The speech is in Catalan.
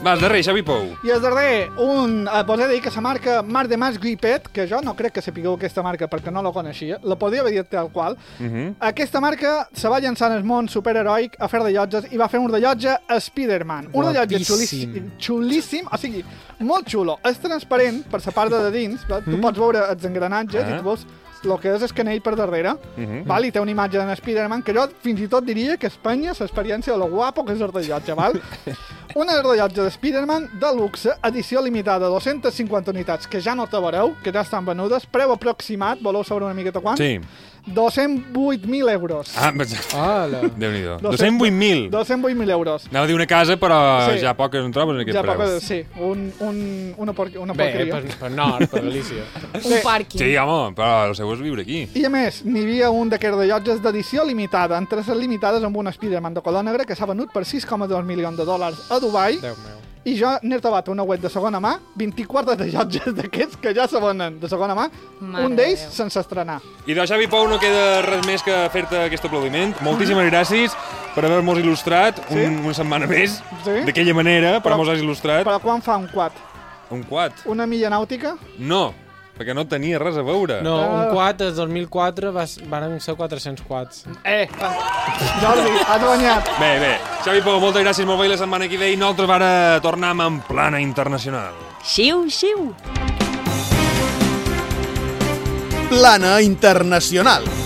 Va, el darrer, Xavi Pou. I el darrer, podria dir que la marca Mar de Mas Gripet, que jo no crec que sapigueu aquesta marca perquè no la coneixia, la podria haver dit tal qual. Aquesta marca se va llançar en el món superheroic a fer rellotges i va fer un rellotge a Spider-Man. Un rellotge xulíssim, o sigui, molt xulo. És transparent per la part de dins, tu pots veure els engranatges i tu veus el que és el canell per darrere, val? I té una imatge d'en Spider-Man que jo fins i tot diria que Espanya l'experiència de lo guapo que és el rellotge, val? Un rellotge de Spider-Man de luxe, edició limitada, 250 unitats, que ja no trobareu, que ja estan venudes, preu aproximat, voleu saber una miqueta quant? Sí. 208.000 euros. Déu-n'hi-do. 208.000. 208.000 euros. Anava a dir una casa, però ja poques en trobes en aquest preu. Sí, una porqueria. Bé, per nord, per Galícia. Un pàrquing. Sí, home, però el seu és viure aquí. I a més, n'hi havia un d'aquests rellotges d'edició limitada, entre les limitades amb un Spider-Man de color negre que s'ha venut per 6,2 milions de dòlars a Dubai. Déu meu. I jo n'he trobat una web de segona mà, 24 rellotges d'aquests que ja se venen de segona mà, un d'ells sense estrenar. I de Xavi Pou no queda res més que fer-te aquest aplaudiment. Moltíssimes gràcies per haver-nos il·lustrat una setmana més, d'aquella manera, per haver-nos il·lustrat. Però quan fa un quad? Un quad? Una milla nàutica? No, perquè no tenia res a veure. No, un quad, el 2004 van ser 400 quads. Jordi, has guanyat. Bé. Xavi Pou, moltes gràcies, molt bé la setmana que ve i nosaltres ara tornem en plana internacional. Xiu, xiu. Plana Internacional.